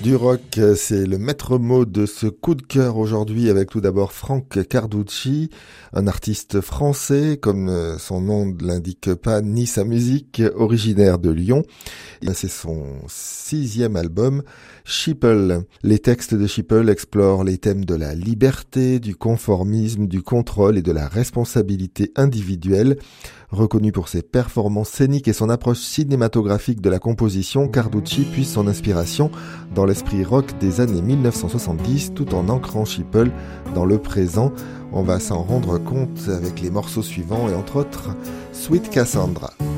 du rock, c'est le maître mot de ce coup de cœur aujourd'hui avec tout d'abord Frank Carducci, un artiste français, comme son nom ne l'indique pas, ni sa musique, originaire de Lyon. C'est son 6e album, Sheeple. Les textes de Sheeple explorent les thèmes de la liberté, du conformisme, du contrôle et de la responsabilité individuelle. Reconnu pour ses performances scéniques et son approche cinématographique de la composition, Carducci puise son inspiration dans l'esprit rock des années 1970 tout en ancrant Sheeple dans le présent. On va s'en rendre compte avec les morceaux suivants et entre autres Sweet Cassandra.